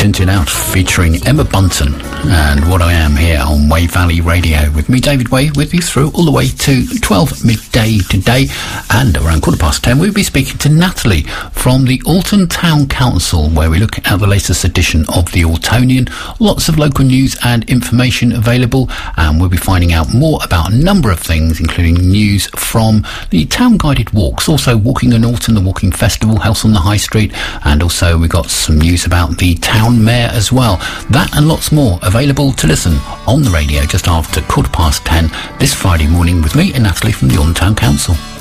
Tinted Out featuring Emma Bunton and What I Am here on Way Valley Radio with me, David Way, with you through all the way to 12 midday today, and around 10:15 we'll be speaking to Natalie from the Alton Town Council, where we look at the latest edition of the Altonian. Lots of local news and information available, and we'll be finding out more about a number of things, including news from the town guided walks, also Walking in Alton, the Walking Festival, House on the High Street, and also we got some news about the town mayor as well. That and lots more available to listen on the radio just after 10:15 this Friday morning with me and Natalie from the Alton Town Council.